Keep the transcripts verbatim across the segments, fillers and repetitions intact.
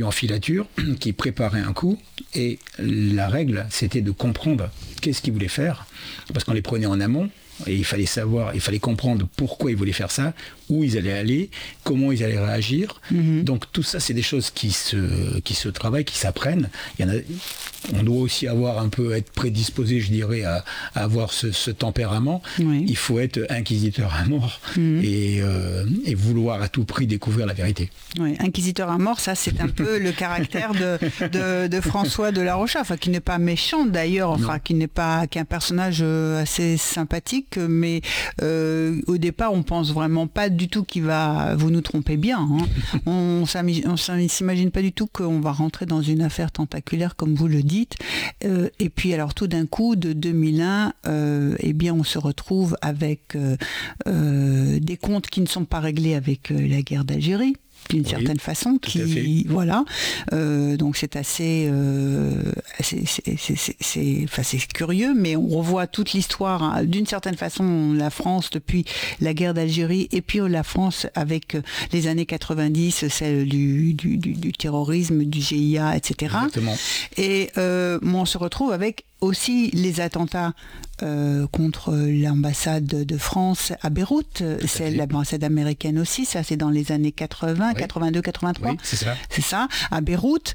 en filature qui préparait un coup, et la règle, c'était de comprendre qu'est-ce qu'ils voulaient faire, parce qu'on les prenait en amont, et il fallait savoir, il fallait comprendre pourquoi ils voulaient faire ça, où ils allaient aller, comment ils allaient réagir. Mm-hmm. Donc tout ça, c'est des choses qui se, qui se travaillent, qui s'apprennent. Il y en a, on doit aussi avoir un peu, être prédisposé, je dirais, à, à avoir ce, ce tempérament. Oui. Il faut être inquisiteur à mort mm-hmm. et, euh, et vouloir à tout prix découvrir la vérité. Oui, inquisiteur à mort, ça c'est un peu le caractère de, de, de François de La Rochère, enfin, qui n'est pas méchant d'ailleurs, enfin, qui n'est pas, qui est un personnage assez sympathique. Mais euh, au départ, on pense vraiment pas du tout qu'il va vous nous tromper bien. Hein. On ne s'imagine pas du tout qu'on va rentrer dans une affaire tentaculaire, comme vous le dites. Euh, et puis, alors, tout d'un coup, de deux mille un, euh, eh bien, on se retrouve avec euh, euh, des comptes qui ne sont pas réglés avec euh, la guerre d'Algérie. D'une oui, certaine façon, qui voilà, euh, donc c'est assez, euh, c'est, c'est, c'est, c'est, c'est, enfin, c'est curieux, mais on revoit toute l'histoire, hein, d'une certaine façon, la France depuis la guerre d'Algérie, et puis la France avec les années quatre-vingt-dix, celle du, du, du, du terrorisme, du G I A, et cetera. Exactement. Et euh, on se retrouve avec aussi les attentats euh, contre l'ambassade de France à Beyrouth, c'est l'ambassade américaine aussi, ça c'est dans les années quatre-vingts, oui. quatre-vingt-deux, quatre-vingt-trois. Oui, c'est ça. C'est ça, à Beyrouth.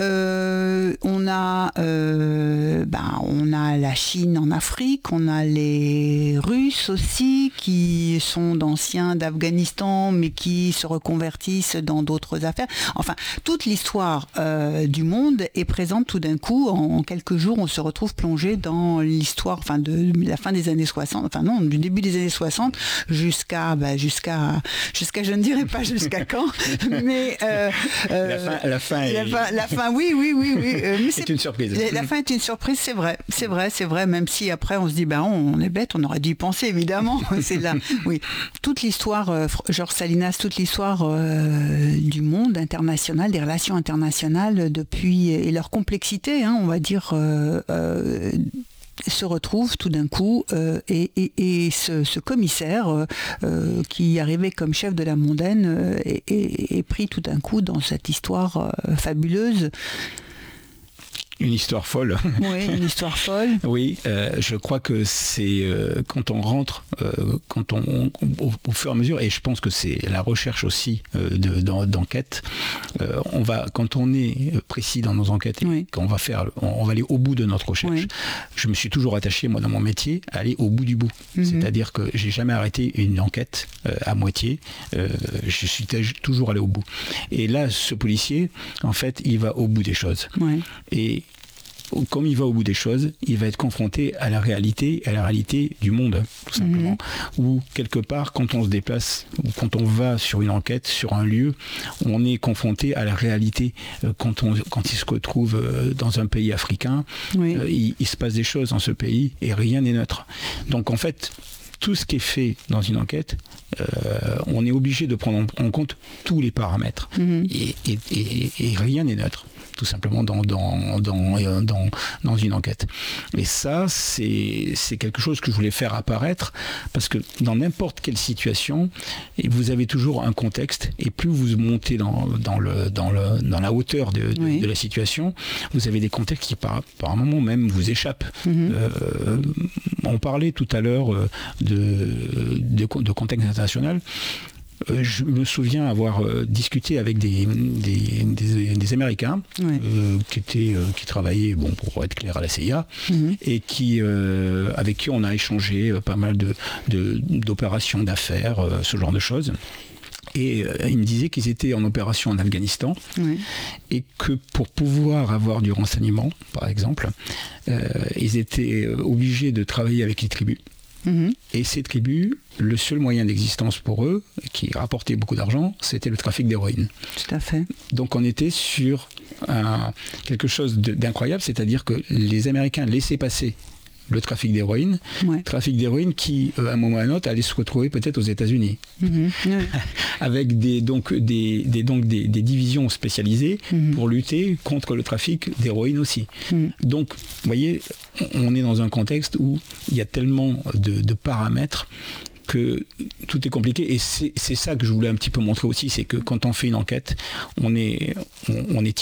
Euh, on a, euh, ben, on a la Chine en Afrique, on a les Russes aussi qui sont d'anciens d'Afghanistan, mais qui se reconvertissent dans d'autres affaires. Enfin, toute l'histoire euh, du monde est présente tout d'un coup. En, en quelques jours, on se retrouve plongé dans l'histoire, enfin de la fin des années soixante, enfin non, du début des années soixante jusqu'à, bah, jusqu'à, jusqu'à, je ne dirais pas jusqu'à quand, mais euh, euh, la fin, la fin, est... la fin, la fin, oui, oui, oui, oui. Euh, mais c'est, c'est une surprise. La, la fin est une surprise, c'est vrai, c'est vrai, c'est vrai. Même si après on se dit, ben bah, on, on est bête, on aurait dû y penser évidemment. C'est là, oui, toute l'histoire, euh, Georges Salinas, toute l'histoire euh, du monde international, des relations internationales depuis et leur complexité, hein, on va dire. Euh, euh, se retrouve tout d'un coup euh, et, et, et ce, ce commissaire euh, qui arrivait comme chef de la mondaine euh, est, est, est pris tout d'un coup dans cette histoire euh, fabuleuse. Une histoire folle. Oui, une histoire folle. Oui, euh, je crois que c'est euh, quand on rentre, euh, quand on, on au, au fur et à mesure, et je pense que c'est la recherche aussi euh, de, d'en, d'enquête. Euh, on va, quand on est précis dans nos enquêtes, et oui. quand on va faire, on, on va aller au bout de notre recherche. Oui. Je me suis toujours attaché, moi, dans mon métier, à aller au bout du bout. Mm-hmm. C'est-à-dire que j'ai jamais arrêté une enquête euh, à moitié. Euh, je suis t- toujours allé au bout. Et là, ce policier, en fait, il va au bout des choses. Oui. Et comme il va au bout des choses, il va être confronté à la réalité, à la réalité du monde, tout simplement. Mmh. Ou quelque part, quand on se déplace, ou quand on va sur une enquête, sur un lieu, on est confronté à la réalité. Quand, on, quand il se retrouve dans un pays africain, oui. euh, il, il se passe des choses dans ce pays et rien n'est neutre. Donc en fait, tout ce qui est fait dans une enquête, euh, on est obligé de prendre en compte tous les paramètres. Mmh. Et, et, et, et rien n'est neutre, tout simplement dans, dans, dans, dans, dans une enquête. Et ça, c'est, c'est quelque chose que je voulais faire apparaître, parce que dans n'importe quelle situation, vous avez toujours un contexte, et plus vous montez dans, dans, le, dans, le, dans la hauteur de, de, oui. de la situation, vous avez des contextes qui, par, par un moment même, vous échappent. Mmh. Euh, on parlait tout à l'heure de, de, de contexte international. Je me souviens avoir euh, discuté avec des, des, des, des Américains ouais. euh, qui, étaient, euh, qui travaillaient, bon, pour être clair, à la C I A, mm-hmm. et qui, euh, avec qui on a échangé euh, pas mal de, de, d'opérations d'affaires, euh, ce genre de choses. Et euh, ils me disaient qu'ils étaient en opération en Afghanistan oui. et que pour pouvoir avoir du renseignement, par exemple, euh, ils étaient obligés de travailler avec les tribus. Mmh. Et ces tribus, le seul moyen d'existence pour eux, qui rapportait beaucoup d'argent, c'était le trafic d'héroïne. Tout à fait. Donc on était sur un, quelque chose de, d'incroyable, c'est-à-dire que les Américains laissaient passer le trafic d'héroïne, ouais. trafic d'héroïne qui, à un moment ou à un autre, allait se retrouver peut-être aux États-Unis, mmh. ouais. avec des, donc, des, des, donc des, des divisions spécialisées mmh. pour lutter contre le trafic d'héroïne aussi. Mmh. Donc, vous voyez, on est dans un contexte où il y a tellement de, de paramètres que tout est compliqué, et c'est, c'est ça que je voulais un petit peu montrer aussi, c'est que quand on fait une enquête, on est, on, on est